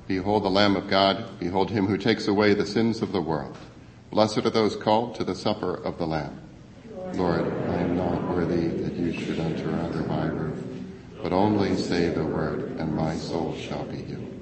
Behold the Lamb of God. Behold him who takes away the sins of the world. Blessed are those called to the supper of the Lamb. Lord, I am not worthy that you should enter under my roof, but only say the word, and my soul shall be healed.